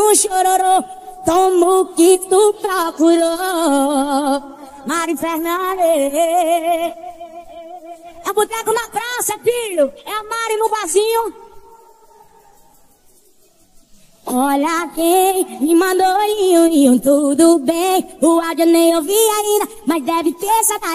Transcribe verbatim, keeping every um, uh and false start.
um chororô, toma o que tu procurou. Mari Fernandes. É boteco na praça, filho. É a Mari no barzinho. Olha quem me mandou linho, linho, tudo bem. O áudio nem ouvi ainda, mas deve ter essa